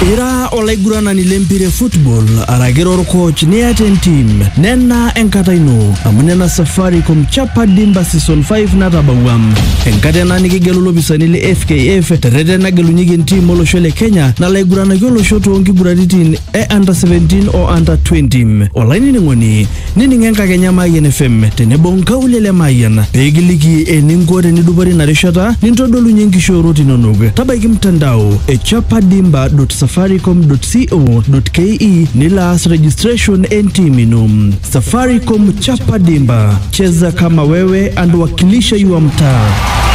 Ira olaiguranani lempire football aragiro coach ni aten team nena enkataino amunena Safaricom Chapa Dimba season 5 natabawam enkatena nikigelu lopisani le FKF terete nagelunyiki team olosho le Kenya na laiguranaki olosho tonkiguraritin under 17 o under 20 olaini ningoni niningenka Kenya Mayan FM tenebo nkaulele Mayan pegiliki eningo tenidupari narishata nintodolunye nkishoroti nonok tabaiki mtandao chapadimba.safaricom.co.ke nilas registration entiminum Safaricom Chapa Dimba, cheza kama wewe and wakilisha yuwa mtaa.